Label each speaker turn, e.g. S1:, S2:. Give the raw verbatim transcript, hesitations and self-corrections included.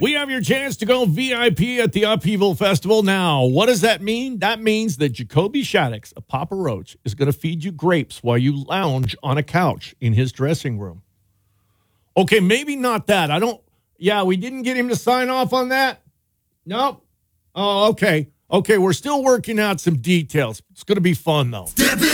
S1: We have your chance to go V I P at the Upheaval Festival now. What does that mean? That means that Jacoby Shaddix of Papa Roach is going to feed you grapes while you lounge on a couch in his dressing room. Okay, maybe not that. I don't, yeah, we didn't get him to sign off on that. Nope. Oh, okay. Okay, we're still working out some details. It's going to be fun, though.
S2: Step